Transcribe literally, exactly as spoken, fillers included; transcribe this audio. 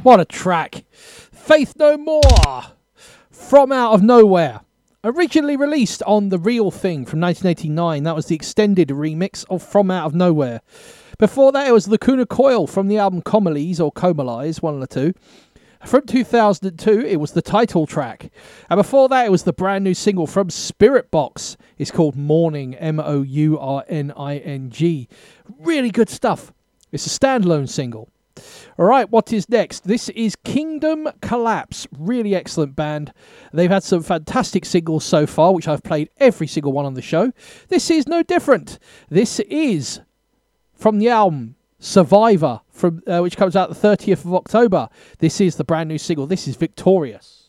What a track. Faith No More. From Out of Nowhere. Originally released on The Real Thing from nineteen eighty-nine. That was the extended remix of From Out of Nowhere. Before that, it was Lacuna Coil from the album Comalies or Comalies, one of the two. From two thousand two, it was the title track. And before that, it was the brand new single from Spirit Box. It's called Morning, M O U R N I N G. Really good stuff. It's a standalone single. All right, what is next? This is Kingdom Collapse. Really excellent band. They've had some fantastic singles so far, which I've played every single one on the show. This is no different. This is from the album Survivor, from uh, which comes out the thirtieth of October. This is the brand new single. This is Victorious.